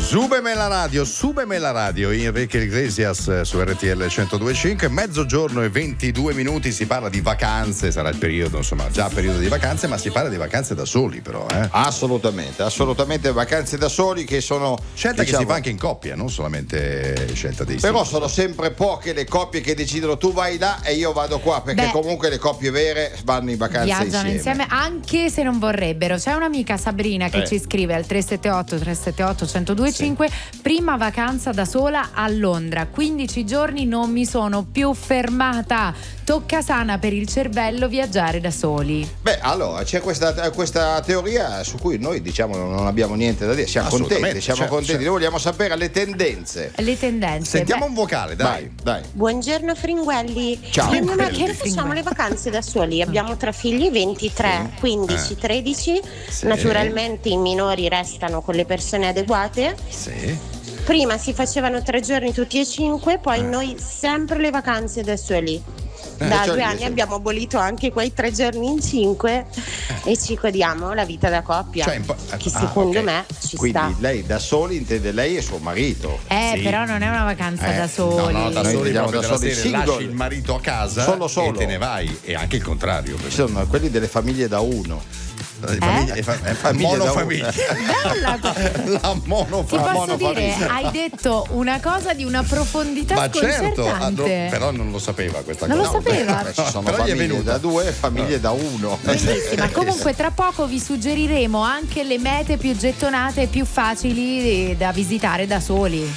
Súbeme la radio, Enrique Iglesias su RTL 102.5, mezzogiorno e 22 minuti, si parla di vacanze, sarà il periodo, insomma, già periodo di vacanze, ma si parla di vacanze da soli però, Assolutamente, vacanze da soli che sono scelta che si fa anche in coppia, non solamente scelta dei però singoli. sono sempre poche le coppie che decidono tu vai là e io vado qua, perché comunque le coppie vere vanno in vacanza viaggiano insieme anche se non vorrebbero. C'è un'amica Sabrina che ci scrive al 378 1025, prima vacanza da sola a Londra, 15 giorni non mi sono più fermata, tocca sana per il cervello viaggiare da soli. Allora c'è questa teoria su cui noi diciamo non abbiamo niente da dire, siamo contenti. Noi vogliamo sapere le tendenze. Sentiamo un vocale, dai. Buongiorno Fringuelli. Ciao. Noi facciamo le vacanze da soli, abbiamo 3 figli, 23, 15, 13. Naturalmente i minori restano con le persone adeguate. Prima si facevano 3 giorni tutti e 5, poi noi sempre le vacanze da soli. Da 2 anni abbiamo abolito anche quei 3 giorni in 5 e ci godiamo la vita da coppia, che secondo me ci quindi sta. lei da soli intende lei e suo marito. Però non è una vacanza da soli. No, da soli proprio da della soli, serie, lasci il marito a casa solo. e te ne vai, e anche il contrario. Ci sono quelli delle famiglie da uno. Monofamiglia. Bella La monofamiglia. Ti posso dire, hai detto una cosa di una profondità sconcertante. Però non lo sapeva questa non cosa. lo sapeva. Ci sono famiglie da 2 e famiglie da 1. Bellissima. Comunque tra poco vi suggeriremo anche le mete più gettonate e più facili da visitare da soli.